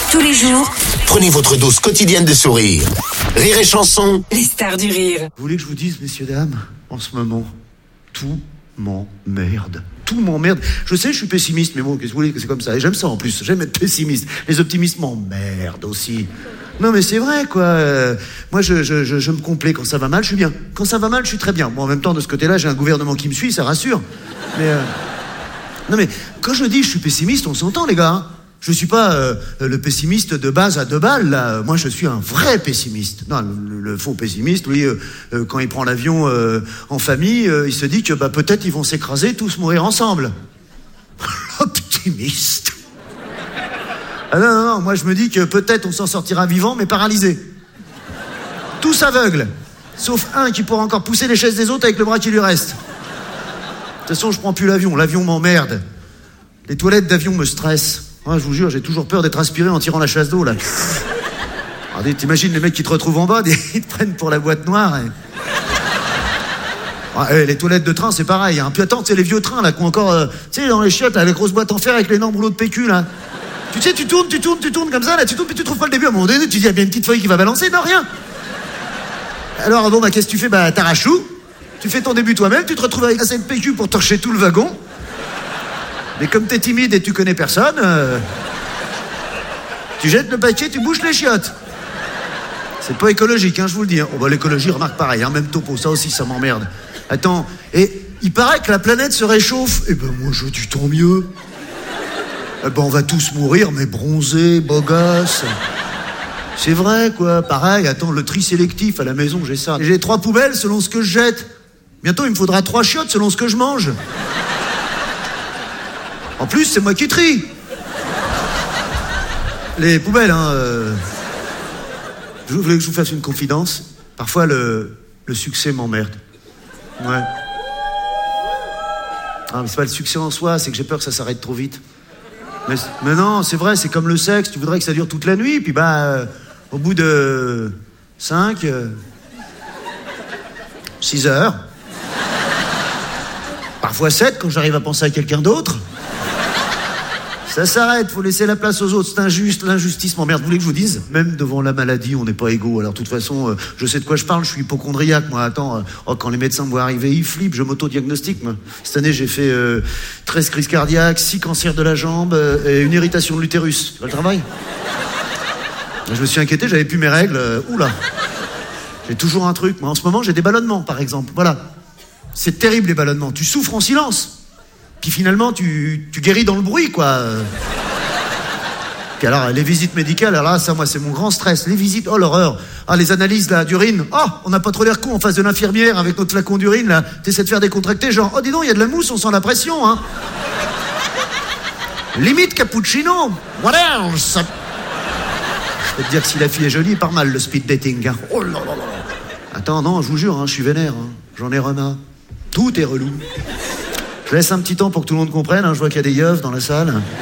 Tous les jours, Prenez votre dose quotidienne de sourire. Rire et chanson. les stars du rire. Vous voulez que je vous dise, messieurs, dames, en ce moment, tout m'emmerde. Tout m'emmerde. Je sais, je suis pessimiste, mais bon, qu'est-ce que vous voulez, c'est comme ça. Et j'aime ça en plus, j'aime être pessimiste. Les optimistes m'emmerdent aussi. Non mais c'est vrai quoi, moi je me complais, quand ça va mal je suis bien, quand ça va mal je suis très bien. Bon en même temps de ce côté-là j'ai un gouvernement qui me suit, ça rassure. Mais non mais quand je dis je suis pessimiste, on s'entend les gars, hein. Je suis pas le pessimiste de base à 2 balles là, moi je suis un vrai pessimiste. Non le faux pessimiste, lui quand il prend l'avion en famille, il se dit que bah peut-être ils vont s'écraser, tous mourir ensemble. L'optimiste. Ah non, moi je me dis que peut-être on s'en sortira vivant, mais paralysé. Tous aveugles, sauf un qui pourra encore pousser les chaises des autres avec le bras qui lui reste. De toute façon, je prends plus l'avion m'emmerde. Les toilettes d'avion me stressent. Ah, je vous jure, j'ai toujours peur d'être aspiré en tirant la chasse d'eau, là. Alors, t'imagines les mecs qui te retrouvent en bas, ils te prennent pour la boîte noire. Les toilettes de train, c'est pareil. Hein. Puis attends, c'est les vieux trains, là, qui ont encore... tu sais, dans les chiottes, là, les grosses boîtes en fer avec l'énorme rouleau de PQ, là. Tu sais, tu tournes comme ça, là, tu tournes, puis tu trouves pas le début. À un moment donné, tu dis, il y a bien une petite feuille qui va balancer. Non, rien. Alors, bon, bah, qu'est-ce que tu fais? Bah, t'arraches tout. Tu fais ton début toi-même, tu te retrouves avec assez de PQ pour torcher tout le wagon. Mais comme t'es timide et tu connais personne, tu jettes le paquet, tu bouches les chiottes. C'est pas écologique, hein, je vous le dis. Hein. Oh, bah, l'écologie, remarque pareil, hein, même topo, ça aussi, ça m'emmerde. Attends, et il paraît que la planète se réchauffe. Eh ben, moi, je dis tant mieux. Eh ben, on va tous mourir, mais bronzés, beaux gosses. C'est vrai, quoi. Pareil, attends, le tri sélectif à la maison, j'ai ça. J'ai 3 poubelles selon ce que je jette. Bientôt, il me faudra 3 chiottes selon ce que je mange. En plus, c'est moi qui trie. Les poubelles, hein. Vous voulez que je vous fasse une confidence? Parfois, le succès m'emmerde. Ouais. Ah, mais c'est pas le succès en soi, c'est que j'ai peur que ça s'arrête trop vite. Mais non, c'est vrai, c'est comme le sexe, tu voudrais que ça dure toute la nuit, puis bah, au bout de 5, 6 heures, parfois 7 quand j'arrive à penser à quelqu'un d'autre, ça s'arrête, faut laisser la place aux autres, c'est injuste, l'injustice m'emmerde. Vous voulez que je vous dise? Même devant la maladie, on n'est pas égaux. Alors de toute façon, je sais de quoi je parle, je suis hypocondriaque, moi. Attends, quand les médecins me voient arriver, ils flippent, je m'auto-diagnostique, moi. Cette année, j'ai fait 13 crises cardiaques, 6 cancers de la jambe et une irritation de l'utérus. Tu vois le travail? Je me suis inquiété, j'avais plus mes règles. Oula, j'ai toujours un truc. Moi, en ce moment, j'ai des ballonnements, par exemple. Voilà. C'est terrible, les ballonnements. Tu souffres en silence. Puis finalement, tu guéris dans le bruit, quoi. Puis alors, les visites médicales, alors là, ça, moi, c'est mon grand stress. Les visites, oh l'horreur. Ah, les analyses, là, d'urine. Oh, on n'a pas trop l'air con en face de l'infirmière avec notre flacon d'urine, là. T'essaies de faire décontracter, genre, oh, dis donc, il y a de la mousse, on sent la pression, hein. Limite cappuccino. What else? Je peux te dire que si la fille est jolie, il part mal, le speed dating, hein. Oh là là là. Attends, non, je vous jure, hein, je suis vénère, hein. J'en ai remarre. Tout est relou. Je laisse un petit temps pour que tout le monde comprenne, hein. Je vois qu'il y a des yeufs dans la salle.